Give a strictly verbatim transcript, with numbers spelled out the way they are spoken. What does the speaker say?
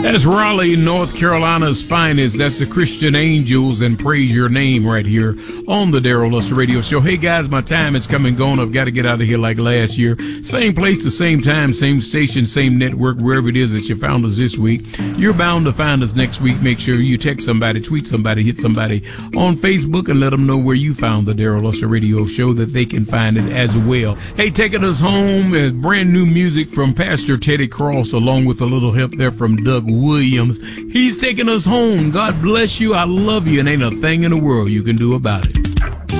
That's Raleigh, North Carolina's finest. That's the Christian Angels, and praise your name right here on the Daryl Luster Radio Show. Hey guys, my time is come and gone. I've got to get out of here like last year. Same place, the same time, same station, same network, wherever it is that you found us this week. You're bound to find us next week. Make sure you text somebody, tweet somebody, hit somebody on Facebook and let them know where you found the Daryl Luster Radio Show, that they can find it as well. Hey, taking us home is brand new music from Pastor Teddy Cross, along with a little help there from Doug Williams. He's taking us home. God bless you. I love you, and ain't a thing in the world you can do about it.